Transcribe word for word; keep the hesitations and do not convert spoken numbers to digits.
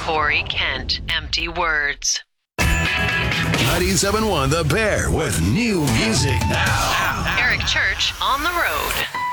Corey Kent, Empty Words. ninety-seven point one The Bear with new music now. Eric Church on the road.